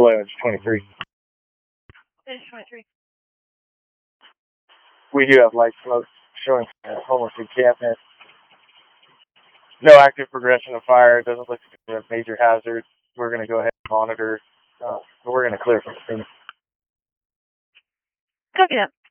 It's 23. It's 23. We do have light smoke showing homeless encampment. No active progression of fire. It doesn't look like a major hazard. We're going to go ahead and monitor. We're going to clear from the scene. Copy that.